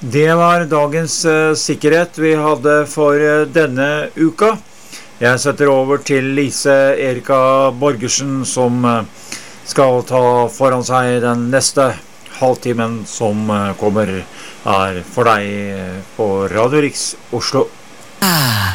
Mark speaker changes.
Speaker 1: Det var dagens sikkerhet vi hadde for denne uka. Jeg setter over til Lise Erika Borgersen som skal ta foran seg den neste halvtimen som kommer her for deg på Radio Riks Oslo.